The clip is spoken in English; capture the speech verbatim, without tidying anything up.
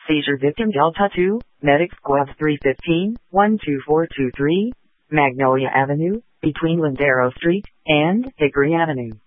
Seizure victim Delta two, Medic Squad three fifteen, one two four two three, Magnolia Avenue, between Lindero Street and Hickory Avenue.